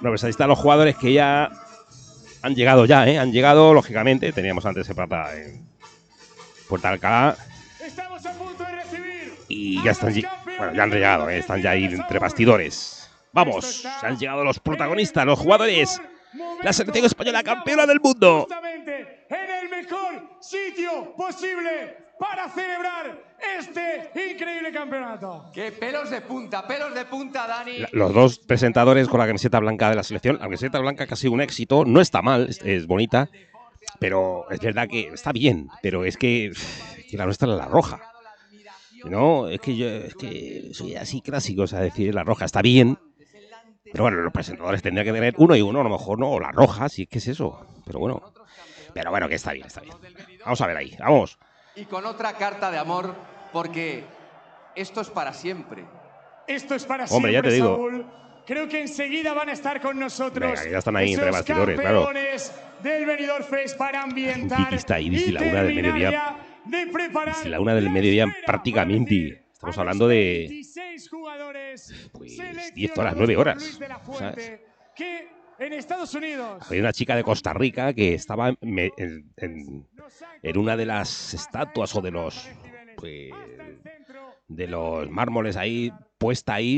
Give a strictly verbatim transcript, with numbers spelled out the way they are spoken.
No, pues ahí están los jugadores que ya han llegado ya, ¿eh? Han llegado, lógicamente. Teníamos antes el plata en Puerta de Alcalá. Estamos a punto de recibir y ya están, bueno, ya han llegado, ¿eh? Están ya ahí entre bastidores. Vamos, ya han llegado los protagonistas, los jugadores. La selección española campeona del mundo. Justamente en el mejor sitio posible para celebrar este increíble campeonato. ¡Qué pelos de punta, pelos de punta, Dani! La, los dos presentadores con la camiseta blanca de la selección. La camiseta blanca que ha sido un éxito, no está mal, es, es bonita, pero es verdad que está bien, pero es que, que la nuestra es la roja. No, es que yo es que soy así clásico, o sea, decir la roja está bien, pero bueno, los presentadores tendrían que tener uno y uno, a lo mejor no, o la roja, sí, ¿qué es eso? Pero bueno, pero bueno, que está bien, está bien. Vamos a ver ahí, vamos. Y con otra carta de amor, porque esto es para siempre. Esto es para Hombre, siempre, ya te digo. Saúl. Creo que enseguida van a estar con nosotros. Venga, que ya están ahí entre bastidores, claro. Del Benidorm Fest para ambientar está ahí, dice la una del mediodía. De preparar dice la una del mediodía prácticamente. Estamos hablando de pues diez horas, nueve horas. ¿Sabes? Que en Estados Unidos hay una chica de Costa Rica que estaba en, en, en, en una de las estatuas o de los pues, de los mármoles ahí puesta ahí.